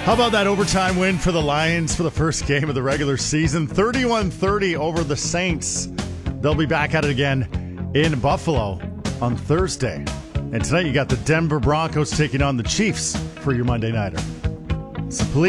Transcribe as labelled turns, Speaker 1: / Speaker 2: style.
Speaker 1: How about that overtime win for the Lions for the first game of the regular season? 31-30 over the Saints. They'll be back at it again in Buffalo on Thursday. And tonight you got the Denver Broncos taking on the Chiefs for your Monday Nighter. So please